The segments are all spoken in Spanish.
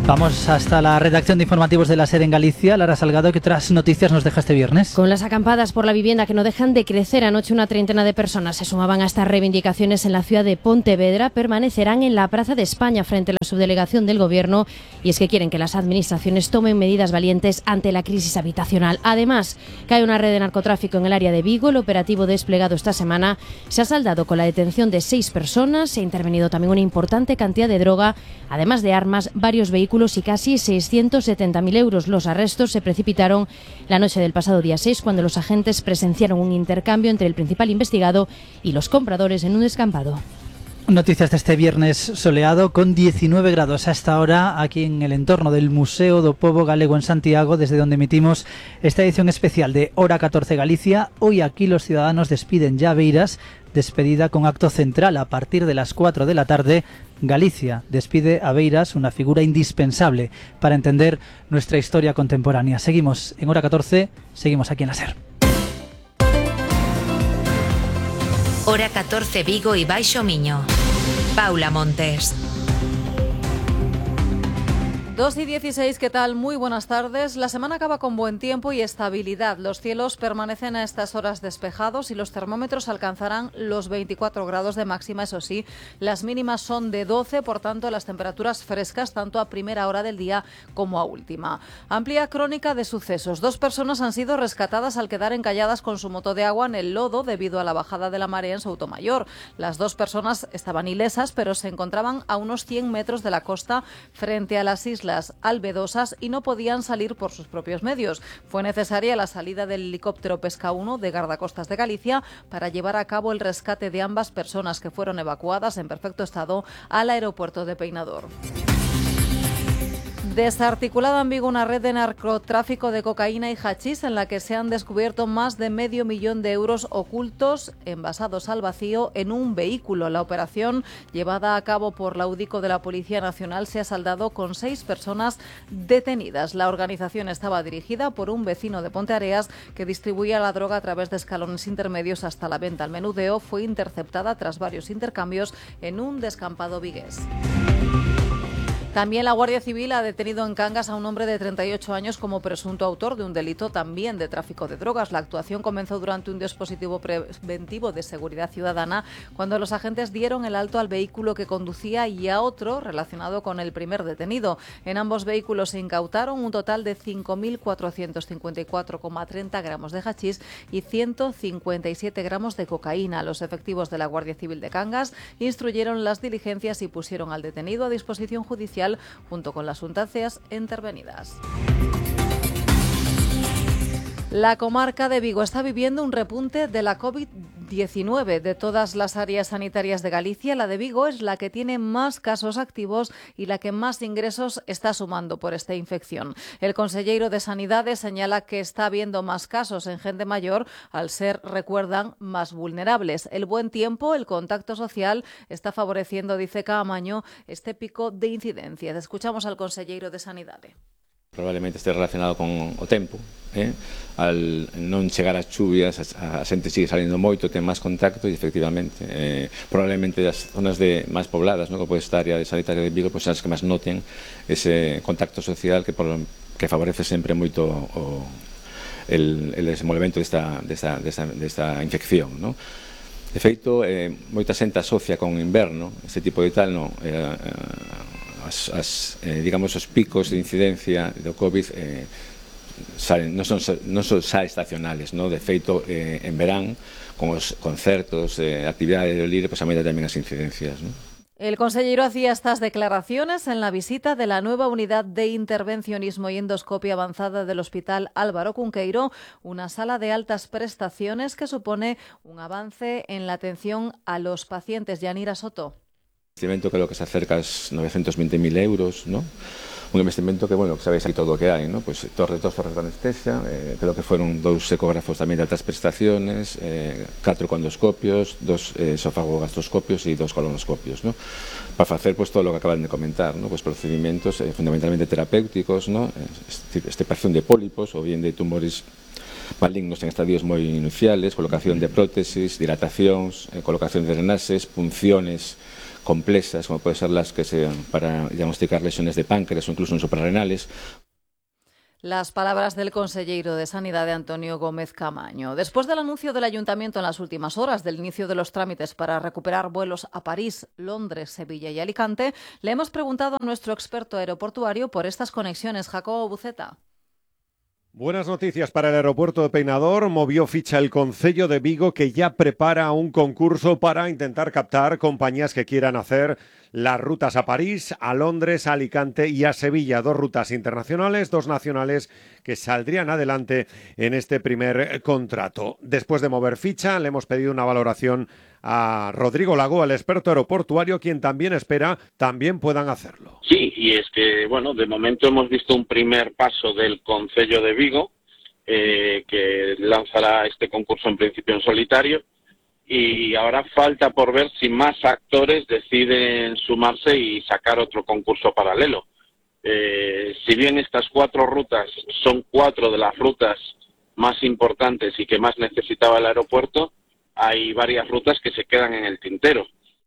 Vamos hasta la redacción de informativos de la SER en Galicia. Lara Salgado, ¿qué otras noticias nos deja este viernes? Con las acampadas por la vivienda que no dejan de crecer, anoche una treintena de personas se sumaban a estas reivindicaciones en la ciudad de Pontevedra. Permanecerán en la Plaza de España frente a la subdelegación del Gobierno, y es que quieren que las administraciones tomen medidas valientes ante la crisis habitacional. Además, cae una red de narcotráfico en el área de Vigo. El operativo desplegado esta semana se ha saldado con la detención de 6 personas. Se ha intervenido también una importante cantidad de droga, además de armas, varios vehículos y casi 670.000 euros. Los arrestos se precipitaron la noche del pasado día 6, cuando los agentes presenciaron un intercambio entre el principal investigado y los compradores en un descampado. Noticias de este viernes soleado con 19 grados a esta hora aquí en el entorno del Museo do Pobo Galego en Santiago, desde donde emitimos esta edición especial de Hora 14 Galicia. Hoy aquí los ciudadanos despiden ya Beiras, despedida con acto central a partir de las 4 de la tarde. Galicia despide a Beiras, una figura indispensable para entender nuestra historia contemporánea. Seguimos en Hora 14, seguimos aquí en la SER. Hora 14 Vigo y Baixo Miño. Paula Montes. 2:16, ¿qué tal? Muy buenas tardes. La semana acaba con buen tiempo y estabilidad. Los cielos permanecen a estas horas despejados y los termómetros alcanzarán los 24 grados de máxima. Eso sí, las mínimas son de 12, por tanto las temperaturas frescas tanto a primera hora del día como a última. Amplia crónica de sucesos. 2 personas han sido rescatadas al quedar encalladas con su moto de agua en el lodo debido a la bajada de la marea en Soutomayor. Las 2 personas estaban ilesas, pero se encontraban a unos 100 metros de la costa frente a las islas Albedosas y no podían salir por sus propios medios. Fue necesaria la salida del helicóptero Pesca 1 de Gardacostas de Galicia para llevar a cabo el rescate de ambas personas, que fueron evacuadas en perfecto estado al aeropuerto de Peinador. Desarticulada en Vigo una red de narcotráfico de cocaína y hachís en la que se han descubierto más de $500.000 de euros ocultos envasados al vacío en un vehículo. La operación, llevada a cabo por la UDICO de la Policía Nacional, se ha saldado con 6 personas detenidas. La organización estaba dirigida por un vecino de Ponteareas que distribuía la droga a través de escalones intermedios hasta la venta al menudeo. Fue interceptada tras varios intercambios en un descampado vigués. También la Guardia Civil ha detenido en Cangas a un hombre de 38 años como presunto autor de un delito también de tráfico de drogas. La actuación comenzó durante un dispositivo preventivo de seguridad ciudadana, cuando los agentes dieron el alto al vehículo que conducía y a otro relacionado con el primer detenido. En ambos vehículos se incautaron un total de 5.454,30 gramos de hachís y 157 gramos de cocaína. Los efectivos de la Guardia Civil de Cangas instruyeron las diligencias y pusieron al detenido a disposición judicial junto con las sustancias intervenidas. La comarca de Vigo está viviendo un repunte de la COVID-19. De todas las áreas sanitarias de Galicia, la de Vigo es la que tiene más casos activos y la que más ingresos está sumando por esta infección. El conselleiro de Sanidade señala que está habiendo más casos en gente mayor al ser, recuerdan, más vulnerables. El buen tiempo, el contacto social, está favoreciendo, dice Caamaño, este pico de incidencias. Escuchamos al conselleiro de Sanidade. Probablemente este relacionado con o tempo, al non chegar as chuvias, a xente sigue salindo moito, ten máis contacto e efectivamente, probablemente as zonas máis pobladas, como pode estar a área de sanitaria de Vigo, pois as que máis noten ese contacto social que favorece sempre moito el desenvolvemento desta infección, non? De feito, moita xente asocia con inverno, este tipo de tal, non? Digamos, os picos de incidencia do COVID non son xa estacionales, non? De feito, en verán, con os concertos, actividades de libre, pois aumentan tamén as incidencias, non? El consejero hacía estas declaraciones en la visita de la nueva unidad de intervencionismo y endoscopia avanzada del Hospital Álvaro Cunqueiro, una sala de altas prestaciones que supone un avance en la atención a los pacientes. Yanira Soto. Investimento que se acerca aos 920.000 euros, ¿no? Un investimento que, bueno, sabéis aquí todo o que hai, ¿no? Pues dos torres de anestesia, creo que foron 2 ecógrafos tamén de altas prestaciones, 4 condoscopios, 2 esofagogastoscopios e 2 colonoscopios, ¿no? Para facer pues todo lo que acaban de comentar, ¿no? Pues procedimientos fundamentalmente terapéuticos, ¿no? Extirpación de pólipos ou bien de tumores malignos en estadios moi iniciales, colocación de prótesis, dilatacións, colocación de drenaxes, punciones complexas, como pueden ser las que se para diagnosticar lesiones de páncreas o incluso en suprarrenales. Las palabras del consejero de Sanidad de Antonio Gómez Camaño. Después del anuncio del Ayuntamiento en las últimas horas del inicio de los trámites para recuperar vuelos a París, Londres, Sevilla y Alicante, le hemos preguntado a nuestro experto aeroportuario por estas conexiones. Jacobo Buceta. Buenas noticias para el aeropuerto de Peinador. Movió ficha el Concello de Vigo, que ya prepara un concurso para intentar captar compañías que quieran hacer las rutas a París, a Londres, a Alicante y a Sevilla. 2 rutas internacionales, 2 nacionales que saldrían adelante en este primer contrato. Después de mover ficha, le hemos pedido una valoración a Rodrigo Lago, el experto aeroportuario, quien también espera también puedan hacerlo. Sí, y es que, bueno, de momento hemos visto un primer paso del Concello de Vigo, que lanzará este concurso en principio en solitario, y ahora falta por ver si más actores deciden sumarse y sacar otro concurso paralelo. Si bien estas 4 rutas son 4 de las rutas más importantes y que más necesitaba el aeropuerto, hay varias rutas que se quedan en el tintero.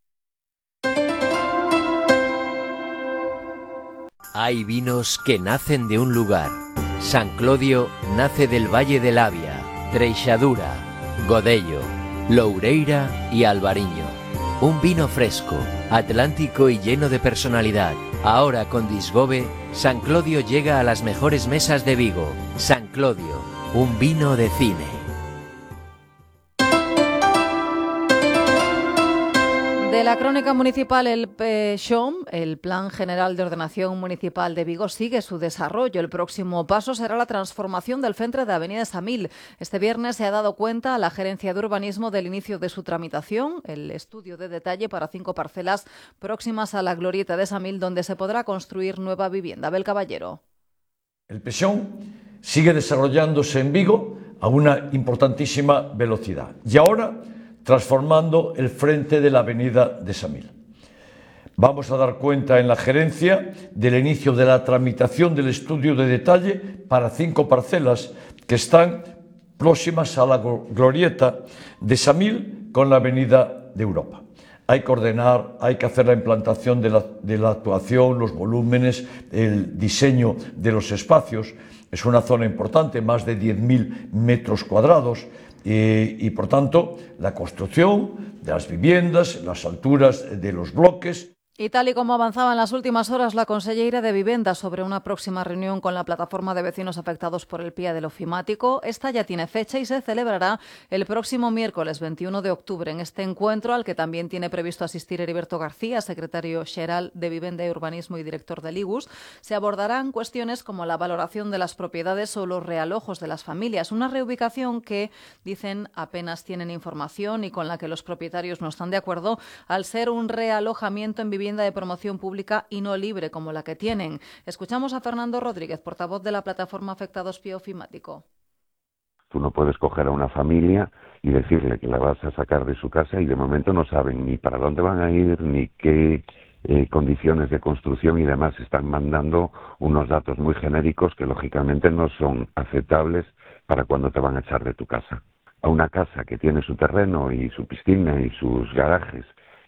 Hay vinos que nacen de un lugar. San Clodio nace del Valle del Avia, Treixadura, Godello, Loureira y Albariño. Un vino fresco, atlántico y lleno de personalidad. Ahora con Disgobe, San Clodio llega a las mejores mesas de Vigo. San Clodio, un vino de cine. De la crónica municipal, el PSOM, el Plan General de Ordenación Municipal de Vigo, sigue su desarrollo. El próximo paso será la transformación del centro de Avenida Samil. Este viernes se ha dado cuenta a la Gerencia de Urbanismo del inicio de su tramitación, el estudio de detalle para 5 parcelas próximas a la glorieta de Samil, donde se podrá construir nueva vivienda. Abel Caballero. El PSOM sigue desarrollándose en Vigo a una importantísima velocidad. Y ahora transformando el frente de la avenida de Samil. Vamos a dar cuenta en la gerencia del inicio de la tramitación del estudio de detalle para 5 parcelas que están próximas a la glorieta de Samil con la avenida de Europa. Hay que ordenar, hay que hacer la implantación de la actuación, los volúmenes, el diseño de los espacios. Es una zona importante, más de 10.000 metros cuadrados. Y por tanto, la construcción de las viviendas, las alturas de los bloques. Y tal y como avanzaba en las últimas horas la consellera de Vivienda sobre una próxima reunión con la plataforma de vecinos afectados por el PIA del ofimático, esta ya tiene fecha y se celebrará el próximo miércoles 21 de octubre. En este encuentro, al que también tiene previsto asistir Heriberto García, secretario xeral de Vivienda y Urbanismo y director del IGUS, se abordarán cuestiones como la valoración de las propiedades o los realojos de las familias, una reubicación que, dicen, apenas tienen información y con la que los propietarios no están de acuerdo, al ser un realojamiento en vivienda de promoción pública y no libre como la que tienen. Escuchamos a Fernando Rodríguez, portavoz de la plataforma Afectados PIA Ofimático. Tú no puedes coger a una familia y decirle que la vas a sacar de su casa y de momento no saben ni para dónde van a ir, ni qué condiciones de construcción y demás. Están mandando unos datos muy genéricos que lógicamente no son aceptables para cuando te van a echar de tu casa. A una casa que tiene su terreno y su piscina y sus garajes,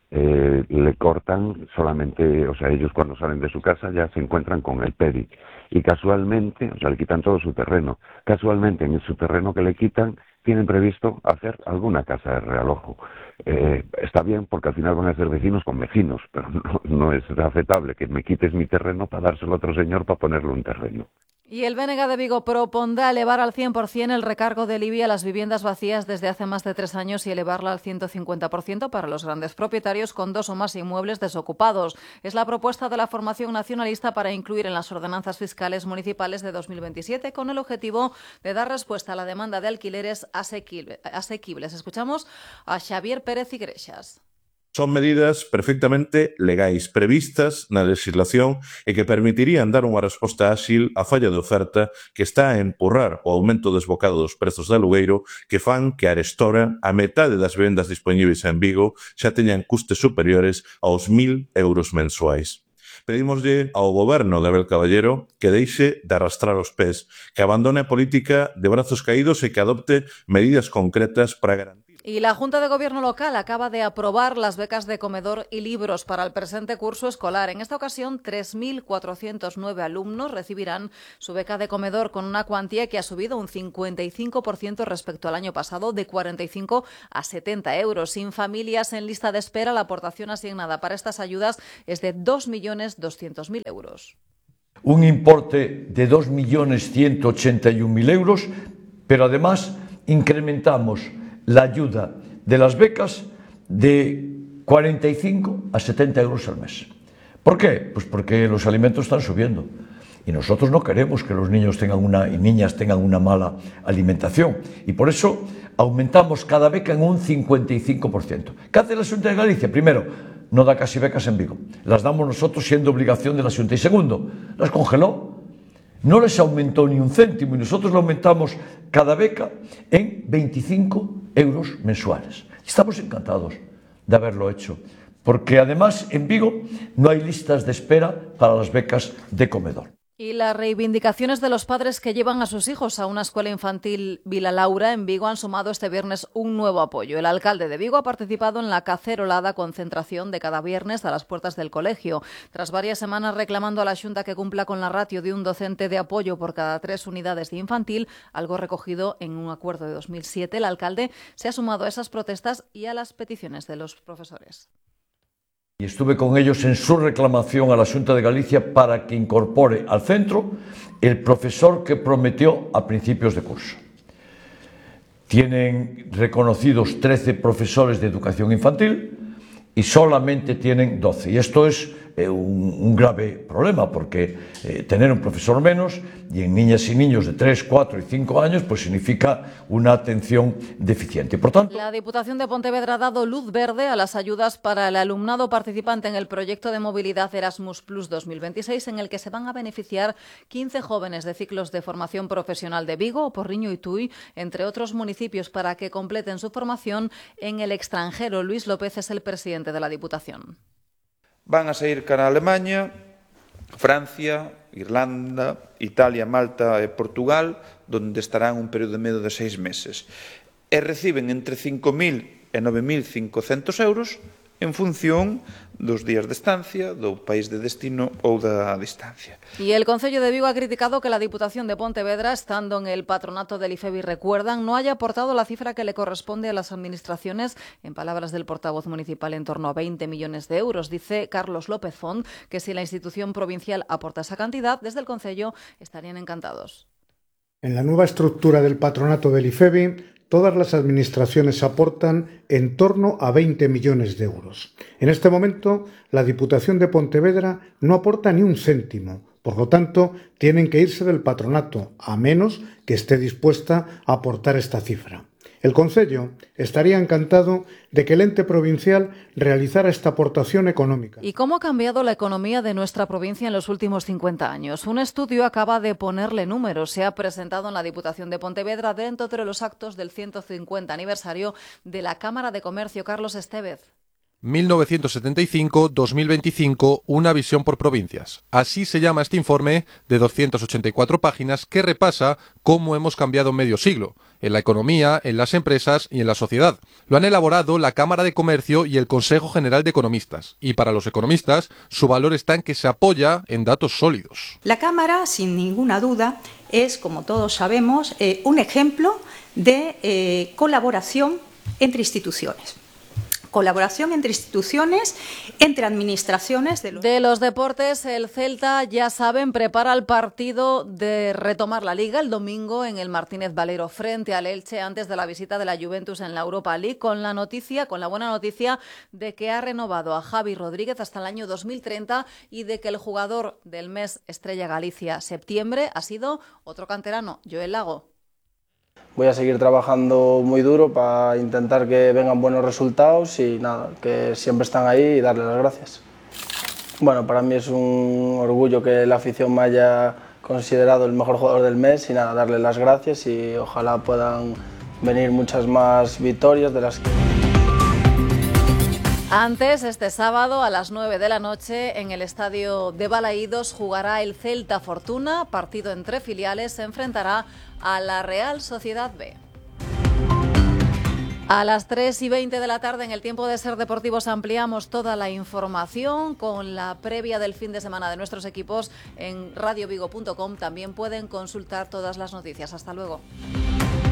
le cortan solamente, o sea, ellos cuando salen de su casa ya se encuentran con el PEDI y casualmente, o sea, le quitan todo su terreno. Casualmente en su terreno que le quitan tienen previsto hacer alguna casa de realojo. Está bien porque al final van a ser vecinos con vecinos, pero no es aceptable que me quites mi terreno para dárselo a otro señor para ponerle un terreno. Y el BNG de Vigo propondrá elevar al 100% el recargo del IBI a las viviendas vacías desde hace más de 3 años y elevarla al 150% para los grandes propietarios con 2 o más inmuebles desocupados. Es la propuesta de la formación nacionalista para incluir en las ordenanzas fiscales municipales de 2027 con el objetivo de dar respuesta a la demanda de alquileres asequibles. Escuchamos a Xavier Pérez Iglesias. Son medidas perfectamente legais, previstas na legislación e que permitirían dar unha resposta áxil á falla de oferta que está a empurrar o aumento desbocado dos prezos de alugueiro que fan que arestora a metade das vivendas dispoñíveis en Vigo xa teñan custes superiores aos 1.000 euros mensuais. Pedímoslle ao goberno de Abel Caballero que deixe de arrastrar os pés, que abandone a política de brazos caídos e que adopte medidas concretas para garantir. Y la Junta de Gobierno local acaba de aprobar las becas de comedor y libros para el presente curso escolar. En esta ocasión, 3.409 alumnos recibirán su beca de comedor con una cuantía que ha subido un 55% respecto al año pasado, de 45 a 70 euros. Sin familias en lista de espera, la aportación asignada para estas ayudas es de 2.200.000 euros. Un importe de 2.181.000 euros, pero además incrementamos la ayuda de las becas de 45 a 70 euros al mes. ¿Por qué? Pues porque los alimentos están subiendo y nosotros no queremos que los niños y niñas tengan una mala alimentación, y por eso aumentamos cada beca en un 55%. ¿Qué hace la Xunta de Galicia? Primero, no da casi becas en Vigo, las damos nosotros siendo obligación de la Xunta, y segundo, las congeló. No les aumentó ni un céntimo y nosotros lo aumentamos cada beca en 25 euros mensuales. Estamos encantados de haberlo hecho, porque además en Vigo no hay listas de espera para las becas de comedor. Y las reivindicaciones de los padres que llevan a sus hijos a una escuela infantil Vila Laura en Vigo han sumado este viernes un nuevo apoyo. El alcalde de Vigo ha participado en la cacerolada concentración de cada viernes a las puertas del colegio. Tras varias semanas reclamando a la Xunta que cumpla con la ratio de un docente de apoyo por cada 3 unidades de infantil, algo recogido en un acuerdo de 2007, el alcalde se ha sumado a esas protestas y a las peticiones de los profesores. Y estuve con ellos en su reclamación a la Xunta de Galicia para que incorpore al centro el profesor que prometió a principios de curso. Tienen reconocidos 13 profesores de educación infantil y solamente tienen 12. Y esto es un grave problema, porque tener un profesor menos y en niñas y niños de 3, 4 y 5 años pues significa una atención deficiente. Por tanto, la Diputación de Pontevedra ha dado luz verde a las ayudas para el alumnado participante en el proyecto de movilidad Erasmus Plus 2026, en el que se van a beneficiar 15 jóvenes de ciclos de formación profesional de Vigo, Porriño y Tui, entre otros municipios, para que completen su formación en el extranjero. Luis López es el presidente de la Diputación. Van a sair cara a Alemanha, Francia, Irlanda, Italia, Malta e Portugal, donde estarán un período de medio de 6 meses. E reciben entre 5.000 e 9.500 euros en función dos días de estancia, do país de destino ou da distancia. Y el Concello de Vigo ha criticado que la Diputación de Pontevedra, estando en el patronato del IFEBI, recuerdan, no haya aportado la cifra que le corresponde a las administraciones, en palabras del portavoz municipal, en torno a 20 millones de euros. Dice Carlos López Font que si la institución provincial aporta esa cantidad, desde el Concello estarían encantados. En la nueva estructura del patronato del IFEBI, todas las administraciones aportan en torno a 20 millones de euros. En este momento, la Diputación de Pontevedra no aporta ni un céntimo. Por lo tanto, tienen que irse del patronato, a menos que esté dispuesta a aportar esta cifra. El Concello estaría encantado de que el ente provincial realizara esta aportación económica. ¿Y cómo ha cambiado la economía de nuestra provincia en los últimos 50 años? Un estudio acaba de ponerle números. Se ha presentado en la Diputación de Pontevedra dentro de los actos del 150 aniversario de la Cámara de Comercio. Carlos Estevez. 1975-2025, una visión por provincias. Así se llama este informe de 284 páginas que repasa cómo hemos cambiado medio siglo, en la economía, en las empresas y en la sociedad. Lo han elaborado la Cámara de Comercio y el Consejo General de Economistas. Y para los economistas, su valor está en que se apoya en datos sólidos. La Cámara, sin ninguna duda, es, como todos sabemos, un ejemplo de colaboración entre instituciones. Colaboración entre instituciones, entre administraciones. De los deportes, el Celta, ya saben, prepara el partido de retomar la Liga el domingo en el Martínez Valero frente al Elche, antes de la visita de la Juventus en la Europa League, con la buena noticia de que ha renovado a Javi Rodríguez hasta el año 2030 y de que el jugador del mes Estrella Galicia septiembre ha sido otro canterano, Joel Lago. Voy a seguir trabajando muy duro para intentar que vengan buenos resultados y nada, que siempre están ahí, y darles las gracias. Bueno, para mí es un orgullo que la afición me haya considerado el mejor jugador del mes y nada, darles las gracias y ojalá puedan venir muchas más victorias de las que... Antes, este sábado a las 9 de la noche, en el estadio de Balaídos, jugará el Celta Fortuna, partido entre filiales, se enfrentará a la Real Sociedad B. A las 3:20 de la tarde, en el tiempo de Ser Deportivos, ampliamos toda la información con la previa del fin de semana de nuestros equipos en radiovigo.com. También pueden consultar todas las noticias. Hasta luego.